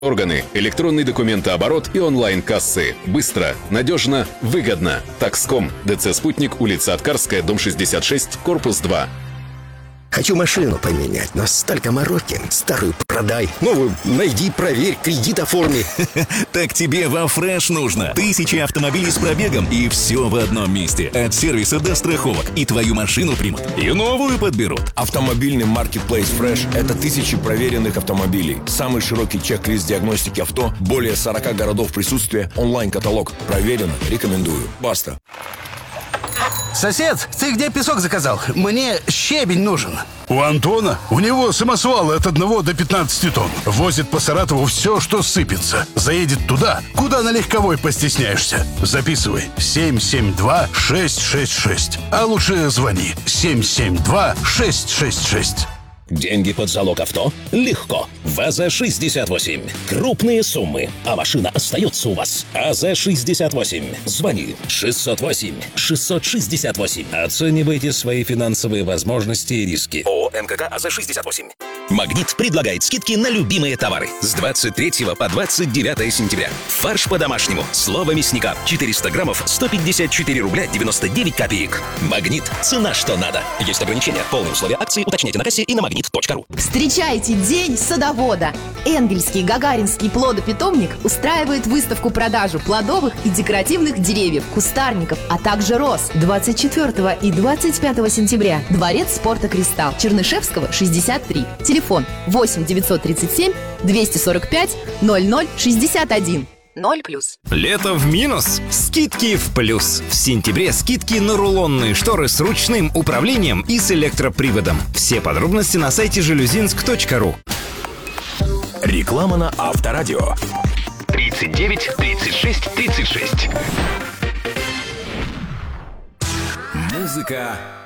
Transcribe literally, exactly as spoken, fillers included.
органы, электронный документооборот и онлайн-кассы. Быстро, надежно, выгодно. Такском. ДЦ «Спутник», улица Аткарская, дом шестьдесят шесть, корпус два. Хочу машину поменять, но столько мороки. Старую продай, новую найди, проверь, кредит оформи. Так тебе во Фреш нужно. Тысячи автомобилей с пробегом и все в одном месте. От сервиса до страховок. И твою машину примут, и новую подберут. Автомобильный маркетплейс Фреш – это тысячи проверенных автомобилей. Самый широкий чек-лист диагностики авто, более сорока городов присутствия, онлайн-каталог. Проверено, рекомендую. Баста. Сосед, ты где песок заказал? Мне щебень нужен. У Антона? У него самосвалы от одного до пятнадцати тонн. Возит по Саратову все, что сыпется. Заедет туда, куда на легковой постесняешься. Записывай. семь семь два шесть шесть шесть. А лучше звони. семь семь два шесть шесть шесть. Деньги под залог авто? Легко. ВАЗа шестьдесят восемь. Крупные суммы, а машина остается у вас. АЗ шестьдесят восемь. Звони шестьсот восемь шестьсот шестьдесят восемь. Оценивайте свои финансовые возможности и риски. ООО МКК АЗ шестьдесят восемь. Магнит предлагает скидки на любимые товары с двадцать третьего по двадцать девятое сентября. Фарш по-домашнему. Слово мясника. четыреста граммов сто пятьдесят четыре рубля девяносто девять копеек. Магнит. Цена что надо. Есть ограничения. Полные условия акции уточняйте на кассе и на магнит точка ру. Встречайте День садовода. Энгельский Гагаринский плодопитомник устраивает выставку-продажу плодовых и декоративных деревьев, кустарников, а также роз. двадцать четвёртого и двадцать пятого сентября. Дворец спорта «Кристалл», Чернышевского, шестьдесят три. Телефон восемь девятьсот тридцать семь двести сорок пять ноль ноль шестьдесят один. Ноль плюс. Лето в минус, скидки в плюс. В сентябре скидки на рулонные шторы с ручным управлением и с электроприводом. Все подробности на сайте жалюзинск точка ру. Реклама на Авторадио. тридцать девять тридцать шесть тридцать шесть. Музыка